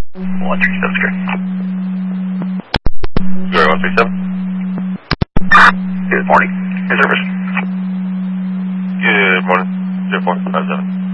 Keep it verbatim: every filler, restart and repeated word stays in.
one three seven, sir. zero one three seven. Good morning. Your service. Good morning. zero four five seven.